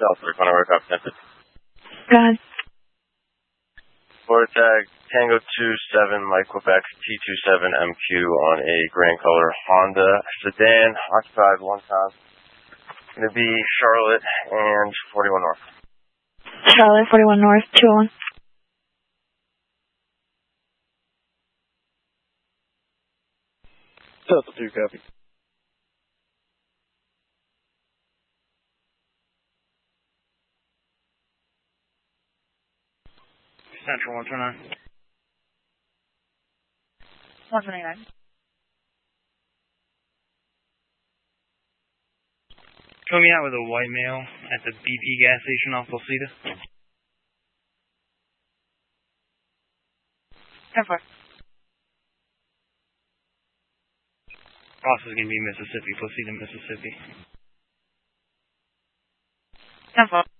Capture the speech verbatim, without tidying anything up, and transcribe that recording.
Southwick, on our way up. Go ahead. Florida tag Tango two seven Mike Quebec T two seven M Q on a grand color Honda sedan, occupied one time. Going to be Charlotte and forty-one North. Charlotte, forty-one North, two oh one. Delta two, copy. Central one twenty-nine. one twenty-nine. Fill me out with a white male at the B P gas station off Bolsita. ten four. Ross is going to be Mississippi, Bolsita, Mississippi. ten four.